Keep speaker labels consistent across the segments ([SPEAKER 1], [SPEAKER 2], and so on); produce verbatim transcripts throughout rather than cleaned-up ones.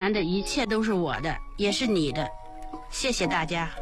[SPEAKER 1] 谈的一切都是我的，也是你的。谢谢大家。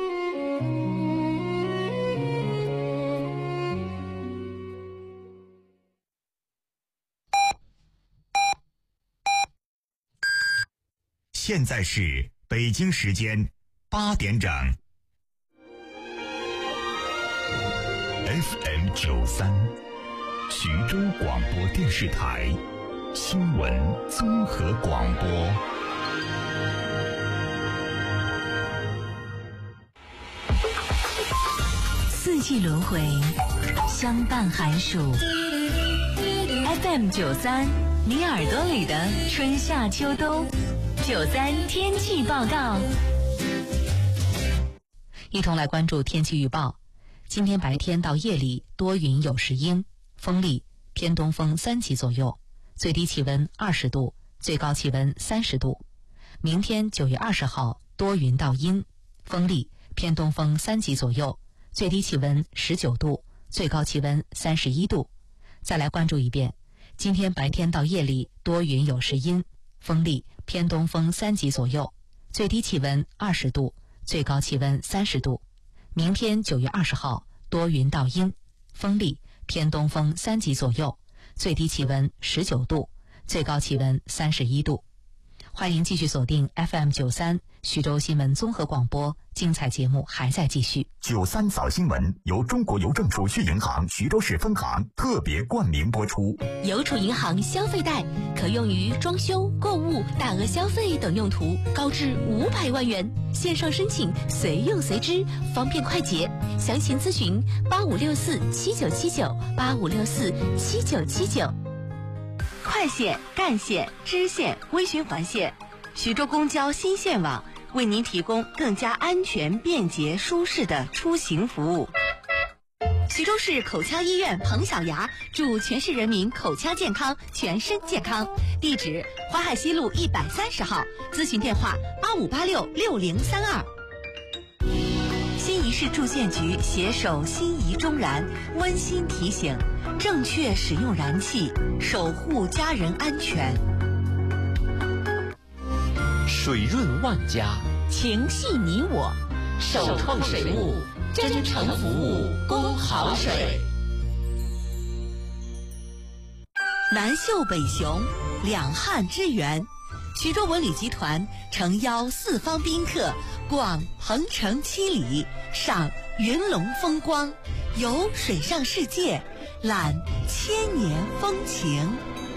[SPEAKER 2] 现在是北京时间八点整。F M 九三，徐州广播电视台新闻综合广播。
[SPEAKER 3] 四季轮回，相伴寒暑。F M 九三，你耳朵里的春夏秋冬。九三天气报告，一同来关注天气预报。今天白天到夜里多云有时阴，风力偏东风三级左右，最低气温二十度，最高气温三十度。明天九月二十号多云到阴，风力偏东风三级左右，最低气温十九度，最高气温三十一度。再来关注一遍，今天白天到夜里多云有时阴，风力偏东风三级左右，最低气温二十度，最高气温三十度。明天九月二十号多云到阴，风力偏东风三级左右，最低气温十九度，最高气温三十一度。欢迎继续锁定 F M 九三徐州新闻综合广播，精彩节目还在继续。
[SPEAKER 2] 九三早新闻由中国邮政储蓄银行徐州市分行特别冠名播出。
[SPEAKER 3] 邮储银行消费贷可用于装修、购物、大额消费等用途，高至五百万元，线上申请随用随支，方便快捷。详情咨询八五六四七九七九八五六四七九七九。快线、干线、支线、微循环线，徐州公交新线网为您提供更加安全、便捷、舒适的出行服务。徐州市口腔医院彭小牙祝全市人民口腔健康、全身健康。地址：淮海西路一百三十号，咨询电话八五八六六零三二。新沂市住建局携手新沂中燃温馨提醒：正确使用燃气，守护家人安全。
[SPEAKER 4] 水润万家，
[SPEAKER 3] 情系你我，
[SPEAKER 4] 首创水务，真诚服务，供好水。
[SPEAKER 3] 南秀北雄，两汉之源。徐州文旅集团诚邀四方宾客逛鹏城七里，赏云龙风光，游水上世界，览千年风情。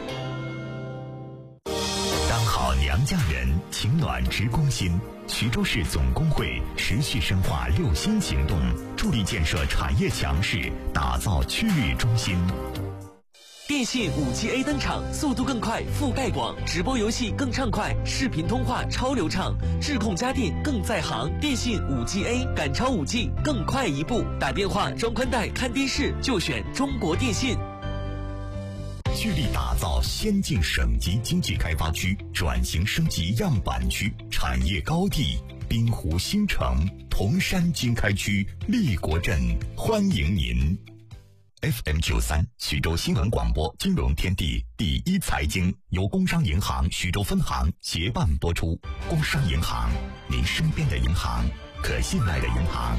[SPEAKER 2] 当好娘家人，情暖直攻心。徐州市总工会持续深化六新行动，助力建设产业强势，打造区域中心。
[SPEAKER 4] 电信 五 G A 登场，速度更快，覆盖广，直播游戏更畅快，视频通话超流畅，智控家电更在行。电信 五 G A 赶超 五 G， 更快一步。打电话、装宽带、看电视就选中国电信。
[SPEAKER 2] 聚力打造先进省级经济开发区，转型升级样板区，产业高地滨湖新城、铜山经开区、立国镇，欢迎您。F M 九三徐州新闻广播金融天地第一财经由工商银行徐州分行协办播出。工商银行，您身边的银行，可信赖的银行。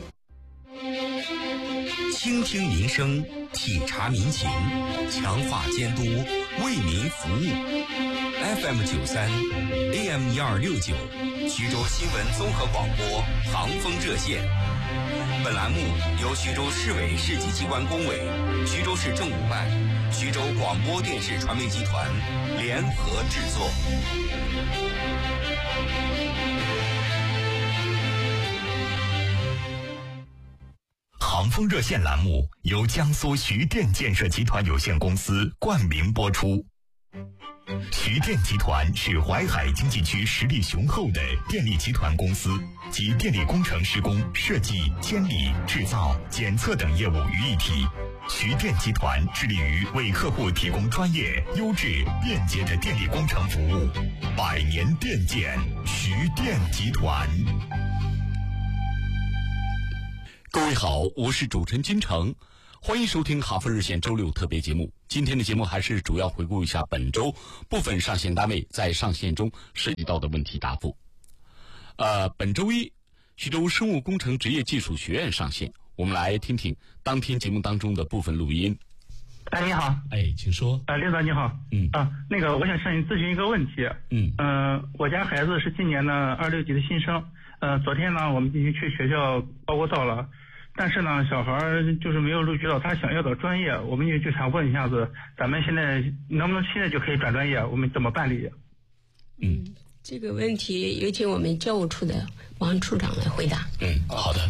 [SPEAKER 5] 倾听民生，体察民情，强化监督，为民服务。F M 九三 A M 一二六九徐州新闻综合广播航风热线。本栏目由徐州市委市级机关工委、徐州市政务办、徐州广播电视传媒集团联合制作。
[SPEAKER 2] 航风热线栏目由江苏徐电建设集团有限公司冠名播出。徐电集团是淮海经济区实力雄厚的电力集团公司，集电力工程施工、设计、监理、制造、检测等业务于一体。徐电集团致力于为客户提供专业、优质、便捷的电力工程服务。百年电建，徐电集团。
[SPEAKER 6] 各位好，我是主持人金城，欢迎收听哈佛热线周六特别节目。 今天的节目还是主要回顾一下本周部分上线单位在上线中涉及到的问题答复。呃，本周一，徐州生物工程职业技术学院上线，我们来听听当天节目当中的部分录音。
[SPEAKER 7] 哎，你好。
[SPEAKER 6] 哎，请说。
[SPEAKER 7] 呃，领导你好。
[SPEAKER 6] 嗯。
[SPEAKER 7] 啊，那个，我想向你咨询一个问题。
[SPEAKER 6] 嗯。
[SPEAKER 7] 嗯、呃，我家孩子是今年的二六级的新生。呃，昨天呢，我们进行去学校报过到了，但是呢，小孩就是没有录取到他想要的专业，我们就就想问一下子，咱们现在能不能现在就可以转专业？我们怎么办理？
[SPEAKER 6] 嗯，
[SPEAKER 8] 这个问题有请我们教务处的王处长来回答。
[SPEAKER 6] 嗯，好的。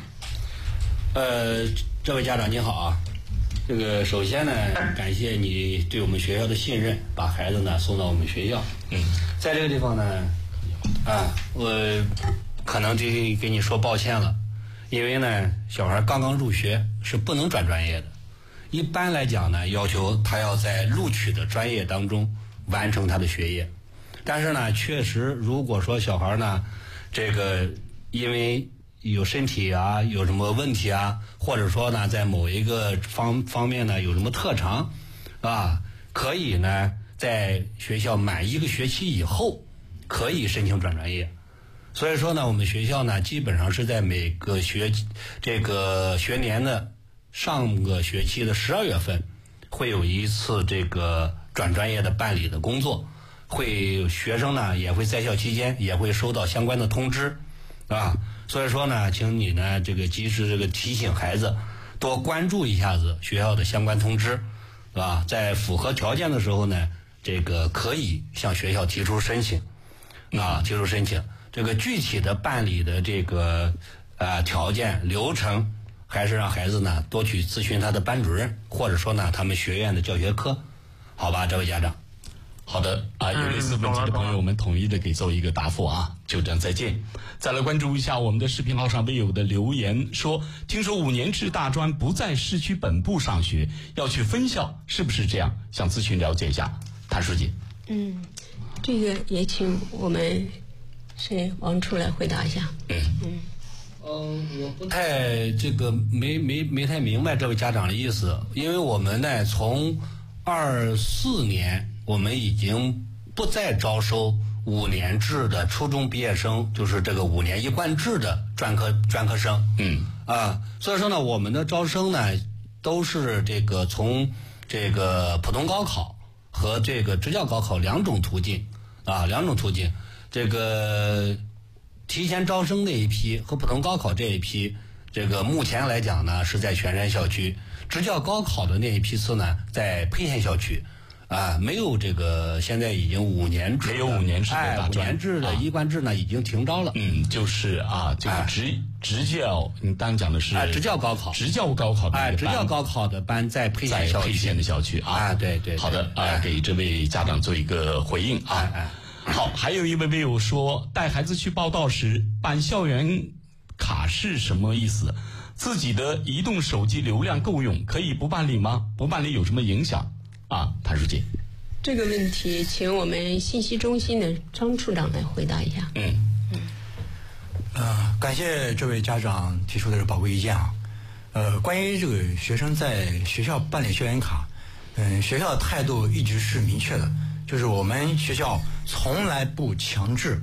[SPEAKER 9] 呃，这位家长您好啊。这个首先呢，感谢你对我们学校的信任，把孩子呢送到我们学校。
[SPEAKER 6] 嗯，
[SPEAKER 9] 在这个地方呢，啊，我可能就给你说抱歉了，因为呢，小孩刚刚入学是不能转专业的。一般来讲呢，要求他要在录取的专业当中完成他的学业。但是呢，确实如果说小孩呢，这个因为有身体啊，有什么问题啊，或者说呢，在某一个方方面呢有什么特长，啊，可以呢在学校满一个学期以后可以申请转专业。所以说呢，我们学校呢基本上是在每个学这个学年的上个学期的十二月份会有一次这个转专业的办理的工作，会学生呢也会在校期间也会收到相关的通知，啊。所以说呢，请你呢这个及时这个提醒孩子多关注一下子学校的相关通知，是吧？在符合条件的时候呢，这个可以向学校提出申请，啊，提出申请。这个具体的办理的这个呃条件流程，还是让孩子呢多去咨询他的班主任，或者说呢他们学院的教学科，好吧，这位家长。
[SPEAKER 6] 好的啊，有类似问题的朋友，我们统一的给做一个答复啊。就这样，再见。再来关注一下我们的视频号上微友的留言，说听说五年制大专不在市区本部上学，要去分校，是不是这样？想咨询了解一下，谭书记。
[SPEAKER 8] 嗯，这个也请我们是王处来回答一下。
[SPEAKER 6] 嗯
[SPEAKER 8] 嗯。
[SPEAKER 9] 嗯，我不太这个没没没太明白这位家长的意思，因为我们呢从二四年。我们已经不再招收五年制的初中毕业生，就是这个五年一贯制的专科专科生。
[SPEAKER 6] 嗯
[SPEAKER 9] 啊，所以说呢，我们的招生呢都是这个从这个普通高考和这个职教高考两种途径啊，两种途径。这个提前招生那一批和普通高考这一批，这个目前来讲呢是在泉山校区，职教高考的那一批次呢在沛县校区。啊，没有这个，现在已经五年制，
[SPEAKER 6] 没有五年制的大专，
[SPEAKER 9] 哎、五年制的一贯制呢、啊、已经停招了。
[SPEAKER 6] 嗯，就是啊，就是职职教，你刚讲的是
[SPEAKER 9] 啊，职教高考，
[SPEAKER 6] 职教高考的
[SPEAKER 9] 哎，职教高考的班在沛县校区，
[SPEAKER 6] 在沛县的校区啊，
[SPEAKER 9] 啊，对对，
[SPEAKER 6] 好的啊，给这位家长做一个回应啊。
[SPEAKER 9] 哎哎，
[SPEAKER 6] 好，还有一位微友说，带孩子去报到时办校园卡是什么意思？自己的移动手机流量够用，可以不办理吗？不办理有什么影响？啊，谭书记，
[SPEAKER 8] 这个问题请我们信息中心的张处长来回答一下。
[SPEAKER 6] 嗯
[SPEAKER 10] 嗯，呃，感谢这位家长提出的这个宝贵意见啊。呃，关于这个学生在学校办理校园卡，嗯、呃，学校的态度一直是明确的，就是我们学校从来不强制，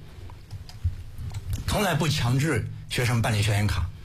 [SPEAKER 10] 从来不强制学生办理校园卡。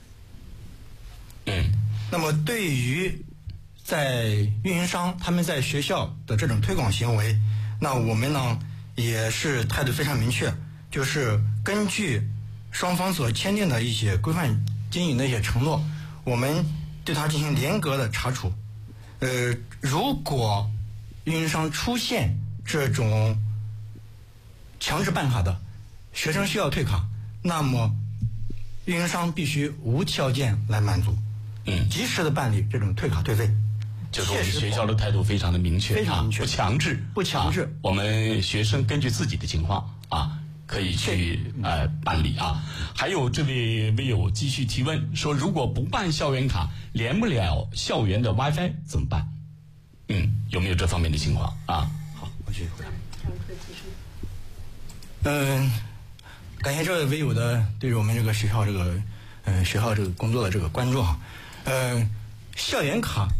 [SPEAKER 6] 嗯，
[SPEAKER 10] 那么对于在运营商他们在学校的这种推广行为，那我们呢也是态度非常明确，就是根据双方所签订的一些规范经营的一些承诺，我们对它进行严格的查处。呃，如果运营商出现这种强制办卡的，学生需要退卡，那么运营商必须无条件来满足，
[SPEAKER 6] 嗯，
[SPEAKER 10] 及时的办理这种退卡退费。
[SPEAKER 6] 就是我们学校的态度非常的明确，
[SPEAKER 10] 非常明确，
[SPEAKER 6] 啊、不强制，
[SPEAKER 10] 不强制、
[SPEAKER 6] 啊。我们学生根据自己的情况啊，可以去呃办理啊。还有这位微友继续提问说，如果不办校园卡，连不了校园的 WiFi 怎么办？嗯，有没有这方面的情况啊？
[SPEAKER 10] 好，我继续回答。嗯、呃，感谢这位微友的对于我们这个学校这个嗯、呃、学校这个工作的这个关注哈。嗯、呃，校园卡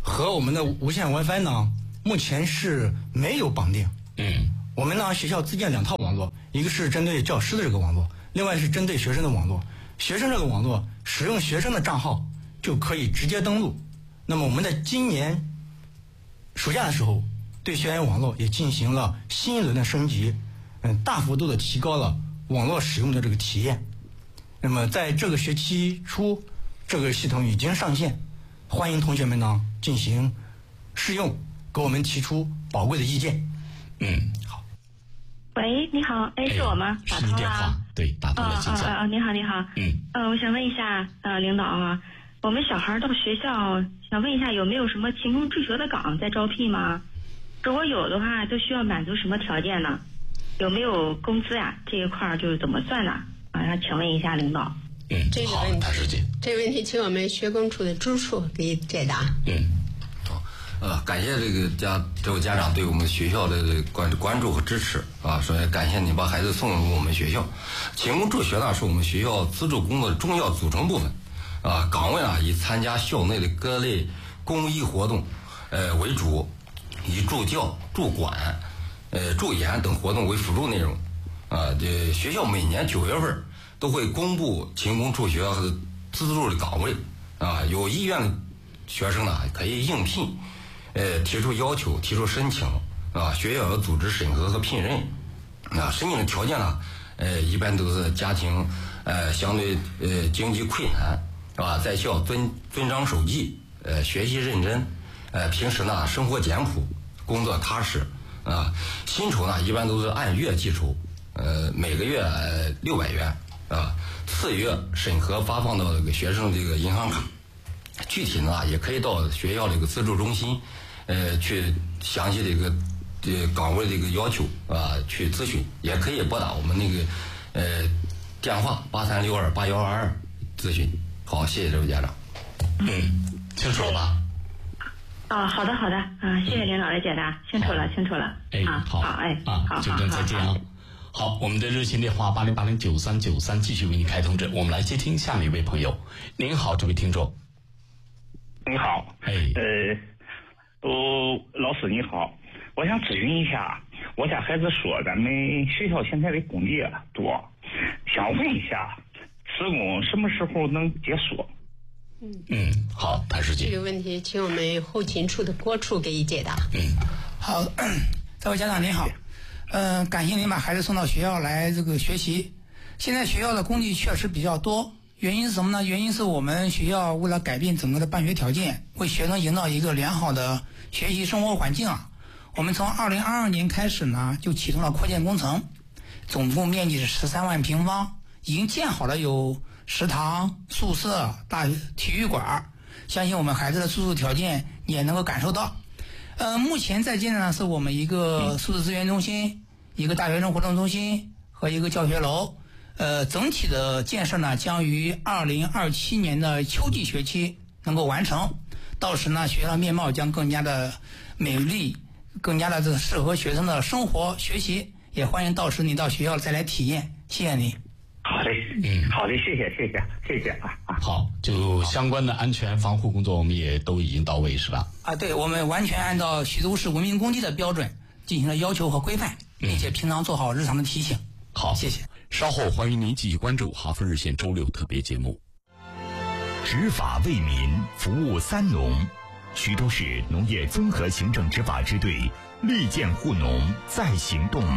[SPEAKER 10] 和我们的无线 WiFi 呢，目前是没有绑定。
[SPEAKER 6] 嗯，
[SPEAKER 10] 我们呢学校自建两套网络，一个是针对教师的这个网络，另外是针对学生的网络。学生这个网络使用学生的账号就可以直接登录。那么我们在今年暑假的时候，对学员网络也进行了新一轮的升级，嗯，大幅度的提高了网络使用的这个体验。那么在这个学期初，这个系统已经上线，欢迎同学们呢进行试用，给我们提出宝贵的意见。
[SPEAKER 6] 嗯，好。
[SPEAKER 11] 喂，你好，哎，是我吗？打通了。
[SPEAKER 6] 对，打通了，请讲。
[SPEAKER 11] 啊啊啊！你好，你好。
[SPEAKER 6] 嗯。
[SPEAKER 11] 呃，我想问一下，呃，领导啊，我们小孩到学校，想问一下有没有什么勤工助学的岗在招聘吗？如果有的话，都需要满足什么条件呢？有没有工资呀？这一块就是怎么算呢？啊，请问一下领导。
[SPEAKER 6] 嗯，
[SPEAKER 8] 这个问题，这个问题请我们学工处的朱处给解答。
[SPEAKER 6] 嗯，
[SPEAKER 12] 好，呃，感谢这个家这位家长对我们学校的关关注和支持啊。首先感谢你把孩子送入我们学校。勤工助学呢是我们学校资助工作的重要组成部分啊。岗位啊以参加校内的各类公益活动呃为主，以助教、助管、呃助研等活动为辅助内容啊。这学校每年九月份都会公布勤工助学和资助的岗位啊，有意愿的学生呢可以应聘，呃提出要求，提出申请啊，学校要组织审核和聘任啊。申请的条件呢，呃一般都是家庭呃相对呃经济困难啊，在校遵遵章守纪，呃学习认真，呃平时呢生活简朴，工作踏实啊。薪酬呢一般都是按月计酬，呃每个月呃六百元。啊，次月审核发放到这个学生这个银行卡，具体呢也可以到学校这个资助中心，呃，去详细的一个这岗位的一个要求啊去咨询，也可以拨打我们那个呃电话八三六二八幺二二咨询。好，谢谢这位家长。
[SPEAKER 6] 嗯，清楚了吧？
[SPEAKER 11] 哦，好的好的啊，谢谢领导的解答，清楚了清楚了。
[SPEAKER 6] 哎，好，
[SPEAKER 11] 好，哎，
[SPEAKER 6] 啊，就这样，再见啊。好，我们的热线电话八零八零九三九三继续为你开通着，我们来接听下面一位朋友。您好，这位听众。
[SPEAKER 13] 你好，
[SPEAKER 6] 哎，
[SPEAKER 13] 呃，哦，老师你好，我想咨询一下，我家孩子说咱们学校现在的工地多，想问一下，施工什么时候能结束？
[SPEAKER 8] 嗯
[SPEAKER 6] 嗯，好，谭书记。
[SPEAKER 8] 这个问题请我们后勤处的郭处给予解答。
[SPEAKER 6] 嗯，
[SPEAKER 14] 好，这位家长您好。嗯、呃，感谢您把孩子送到学校来这个学习。现在学校的工地确实比较多，原因是什么呢？原因是我们学校为了改变整个的办学条件，为学生营造一个良好的学习生活环境啊，我们从二零二二年开始呢，就启动了扩建工程，总共面积是十三万平方，已经建好了有食堂、宿舍、大体育馆，相信我们孩子的住宿条件你也能够感受到。呃，目前在建的呢是我们一个数字资源中心、一个大学生活动中心和一个教学楼。呃，整体的建设呢将于二零二七年的秋季学期能够完成。到时呢，学校的面貌将更加的美丽，更加的这个适合学生的生活学习。也欢迎到时你到学校再来体验。谢谢你。
[SPEAKER 13] 好的，
[SPEAKER 6] 嗯，
[SPEAKER 13] 好的，谢谢，谢谢，谢谢啊啊。
[SPEAKER 6] 好，就相关的安全防护工作，我们也都已经到位，是吧？
[SPEAKER 14] 啊，对，我们完全按照徐州市文明工地的标准进行了要求和规范，并且平常做好日常的提醒。
[SPEAKER 6] 好，
[SPEAKER 14] 谢谢。
[SPEAKER 6] 稍后欢迎您继续关注哈佛热线周六特别节目。
[SPEAKER 2] 执法为民，服务三农。徐州市农业综合行政执法支队利剑护农在行动。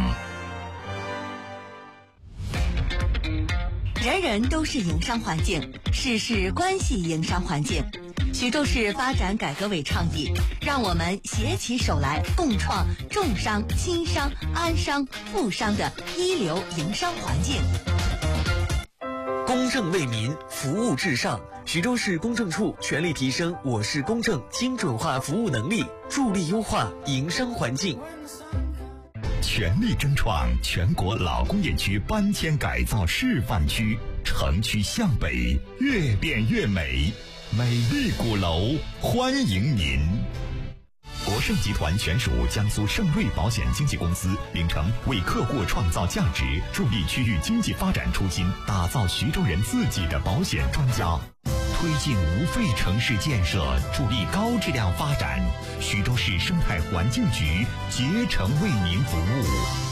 [SPEAKER 15] 人人都是营商环境，事事关系营商环境。徐州市发展改革委倡议，让我们携起手来，共创重商、轻商、安商、富商的一流营商环境。
[SPEAKER 4] 公正为民，服务至上。徐州市公证处全力提升我市公证精准化服务能力，助力优化营商环境。
[SPEAKER 2] 全力争创全国老工业区搬迁改造示范区，城区向北，越变越美，美丽鼓楼欢迎您。国盛集团全属江苏盛瑞保险经纪公司，秉承为客户创造价值、助力区域经济发展初心，打造徐州人自己的保险专家。 推进无废城市建设，助力高质量发展。徐州市生态环境局竭诚为您服务。